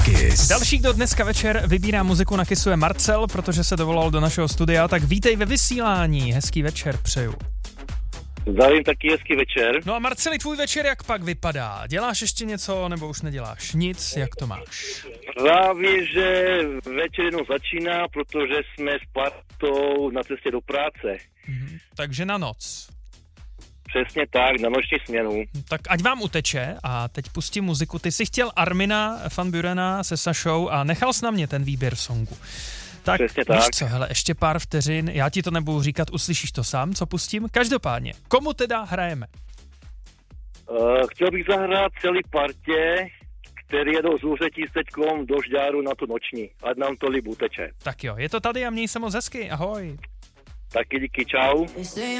Kiss. Další, kdo dneska večer vybírá muziku na Kissu, je Marcel, protože se dovolal do našeho studia, tak vítej ve vysílání, hezký večer přeju. Zdravím, taky hezký večer. No a Marceli, tvůj večer jak pak vypadá? Děláš ještě něco, nebo už neděláš nic? Jak to máš? Právě, že večer jenom začíná, protože jsme s partou na cestě do práce. Takže na noc. Přesně tak, na noční směnu. Tak ať vám uteče a teď pustím muziku. Ty jsi chtěl Armina van Burena se Sašou a nechal jsi na mě ten výběr songu. Tak Přesně víš tak. co, hele, ještě pár vteřin, já ti to nebudu říkat, uslyšíš to sám, co pustím. Každopádně, komu teda hrajeme? Chtěl bych zahrát celý partě, který jedou z Úřetí s teďkom do Žďáru na tu noční. Ať nám to líb uteče. Tak jo, je to tady a měj se moc hezky, ahoj. Taky díky, čau.